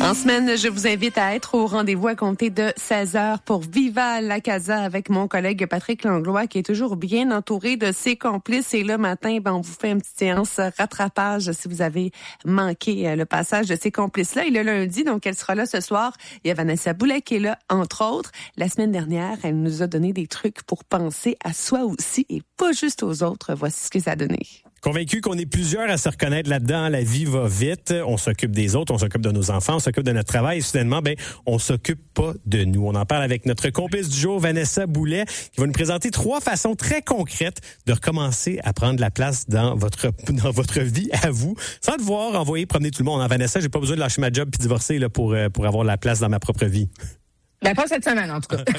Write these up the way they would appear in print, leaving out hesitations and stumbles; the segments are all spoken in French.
En semaine, je vous invite à être au rendez-vous à compter de 16h pour Viva la Casa avec mon collègue Patrick Langlois qui est toujours bien entouré de ses complices. Et le matin, on vous fait une petite séance rattrapage si vous avez manqué le passage de ces complices-là. Il est lundi, donc elle sera là ce soir. Il y a Vanessa Boulet qui est là, entre autres. La semaine dernière, elle nous a donné des trucs pour penser à soi aussi et pas juste aux autres. Voici ce que ça a donné. Convaincu qu'on est plusieurs à se reconnaître là-dedans. La vie va vite. On s'occupe des autres, on s'occupe de nos enfants, on s'occupe de notre travail. Et soudainement, on s'occupe pas de nous. On en parle avec notre complice du jour, Vanessa Boulet, qui va nous présenter 3 façons très concrètes de recommencer à prendre la place dans votre vie à vous, sans devoir envoyer promener tout le monde. Vanessa, j'ai pas besoin de lâcher ma job puis divorcer là, pour avoir la place dans ma propre vie. Pas cette semaine, en tout cas.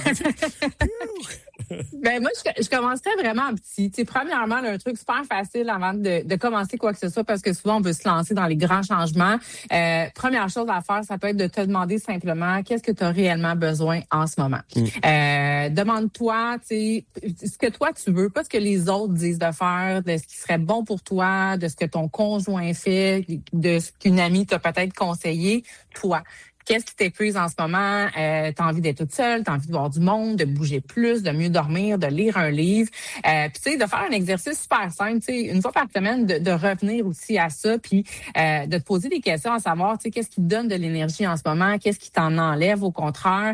Moi, je commencerais vraiment petit. Premièrement, là, un truc super facile avant de commencer quoi que ce soit, parce que souvent, on veut se lancer dans les grands changements. Première chose à faire, ça peut être de te demander simplement qu'est-ce que tu as réellement besoin en ce moment. Demande-toi, ce que toi, tu veux, pas ce que les autres disent de faire, de ce qui serait bon pour toi, de ce que ton conjoint fait, de ce qu'une amie t'a peut-être conseillé, toi. Qu'est-ce qui t'épuise en ce moment? T'as envie d'être toute seule, t'as envie de voir du monde, de bouger plus, de mieux dormir, de lire un livre. Puis de faire un exercice super simple, une fois par semaine, de revenir aussi à ça, puis de te poser des questions à savoir, qu'est-ce qui te donne de l'énergie en ce moment, qu'est-ce qui t'en enlève au contraire,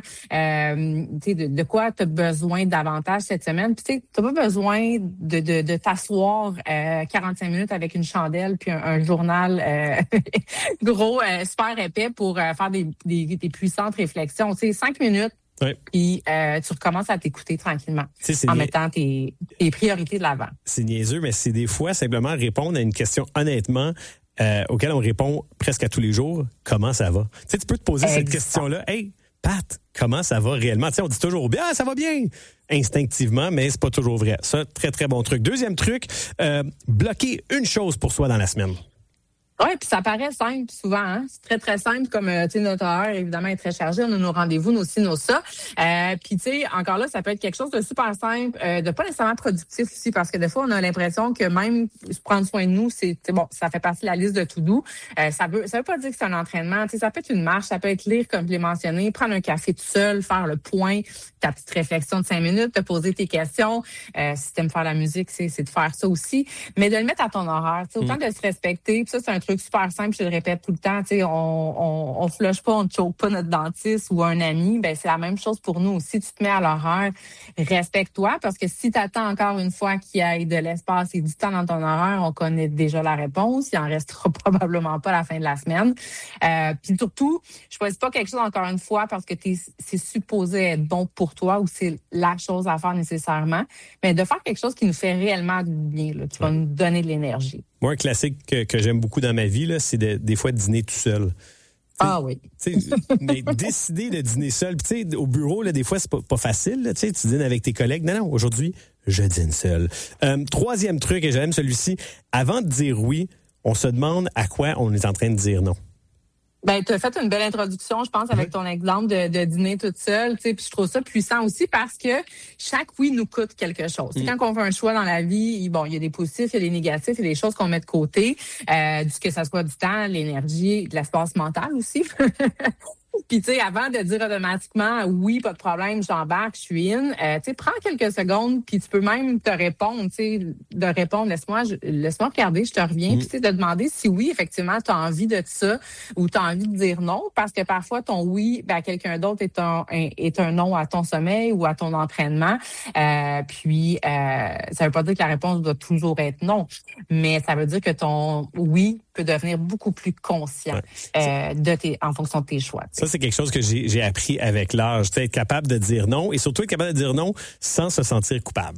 de quoi t'as besoin davantage cette semaine. Puis t'as pas besoin de t'asseoir 45 minutes avec une chandelle puis un journal gros, super épais pour faire des puissantes réflexions. 5 minutes, oui. Puis tu recommences à t'écouter tranquillement en mettant tes priorités de l'avant. C'est niaiseux, mais c'est des fois simplement répondre à une question honnêtement auquel on répond presque à tous les jours. Comment ça va? Tu peux te poser cette question-là. Hey, Pat, comment ça va réellement? On dit toujours bien, ça va bien, instinctivement, mais c'est pas toujours vrai. Ça, très, très bon truc. Deuxième truc, bloquer une chose pour soi dans la semaine. Oui, puis ça paraît simple souvent. Hein? C'est très, très simple comme, notre heure, évidemment, est très chargée. On a nos rendez-vous, nos ci, nos ça. Puis, encore là, ça peut être quelque chose de super simple, de pas nécessairement productif aussi, parce que des fois, on a l'impression que même prendre soin de nous, c'est bon, ça fait partie de la liste de to-do. Ça veut pas dire que c'est un entraînement. Ça peut être une marche, ça peut être lire, comme je l'ai mentionné, prendre un café tout seul, faire le point, ta petite réflexion de 5 minutes, te poser tes questions. Si t'aimes faire la musique, c'est de faire ça aussi. Mais de le mettre à ton horaire. Autant de se respecter. Puis ça, c'est un truc super simple, je le répète tout le temps, on flush pas, on ne choke pas notre dentiste ou un ami, c'est la même chose pour nous aussi. Tu te mets à l'horaire, respecte-toi, parce que si tu attends encore une fois qu'il y ait de l'espace et du temps dans ton horaire, on connaît déjà la réponse, il en restera probablement pas à la fin de la semaine. Puis surtout, je choisis pas quelque chose encore une fois parce que c'est supposé être bon pour toi ou c'est la chose à faire nécessairement, mais de faire quelque chose qui nous fait réellement du bien, là, qui va nous donner de l'énergie. Moi, un classique que j'aime beaucoup dans ma vie, là, c'est des fois de dîner tout seul. Oui. Mais décider de dîner seul. Puis, au bureau, là, des fois, c'est pas facile. Là, tu dînes avec tes collègues. Non, aujourd'hui, je dîne seul. Troisième truc, et j'aime celui-ci, avant de dire oui, on se demande à quoi on est en train de dire non. Tu as fait une belle introduction, je pense, avec ton exemple de dîner toute seule. Puis je trouve ça puissant aussi parce que chaque oui nous coûte quelque chose. Quand on fait un choix dans la vie, il y a des positifs, il y a des négatifs, il y a des choses qu'on met de côté, que ça soit du temps, l'énergie, de l'espace mental aussi. Puis, avant de dire automatiquement, oui, pas de problème, j'embarque, je suis in, prends quelques secondes, puis tu peux même te répondre, de répondre, laisse-moi regarder, je te reviens, puis de demander si oui, effectivement, tu as envie de ça ou tu as envie de dire non, parce que parfois, ton oui, à quelqu'un d'autre est un non à ton sommeil ou à ton entraînement. Puis, ça veut pas dire que la réponse doit toujours être non, mais ça veut dire que ton oui peut devenir beaucoup plus conscient en fonction de tes choix. Ça, c'est quelque chose que j'ai appris avec l'âge. Être capable de dire non et surtout être capable de dire non sans se sentir coupable.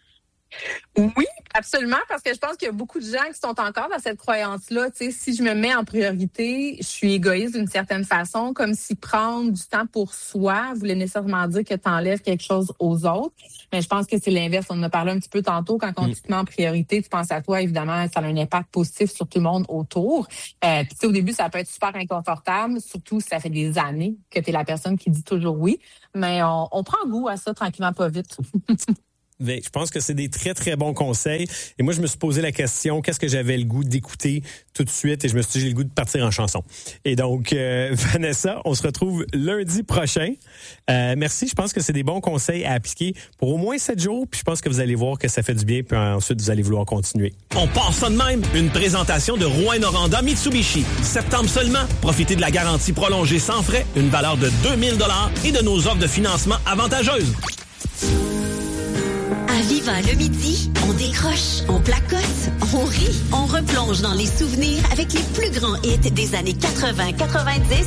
Oui, absolument, parce que je pense qu'il y a beaucoup de gens qui sont encore dans cette croyance-là. Si je me mets en priorité, je suis égoïste d'une certaine façon, comme si prendre du temps pour soi voulait nécessairement dire que tu enlèves quelque chose aux autres. Mais je pense que c'est l'inverse. On en a parlé un petit peu tantôt. Quand on te met en priorité, tu penses à toi, évidemment, ça a un impact positif sur tout le monde autour. Puis au début, ça peut être super inconfortable, surtout si ça fait des années que tu es la personne qui dit toujours oui. Mais on prend goût à ça tranquillement, pas vite. Ben, je pense que c'est des très, très bons conseils. Et moi, je me suis posé la question, qu'est-ce que j'avais le goût d'écouter tout de suite? Et je me suis dit, j'ai le goût de partir en chanson. Et donc, Vanessa, on se retrouve lundi prochain. Merci. Je pense que c'est des bons conseils à appliquer pour au moins 7 jours. Puis je pense que vous allez voir que ça fait du bien. Puis ensuite, vous allez vouloir continuer. On part ça de même. Une présentation de Rouyn-Noranda Mitsubishi. Septembre seulement. Profitez de la garantie prolongée sans frais. Une valeur de 2000 $ et de nos offres de financement avantageuses. À Viva le midi, on décroche, on placote, on rit, on replonge dans les souvenirs avec les plus grands hits des années 80-90